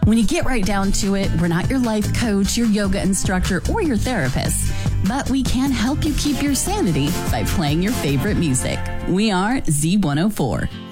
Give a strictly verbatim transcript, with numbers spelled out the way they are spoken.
When you get right down to it, we're not your life coach, your yoga instructor, or your therapist, but we can help you keep your sanity by playing your favorite music. We are Z one oh four.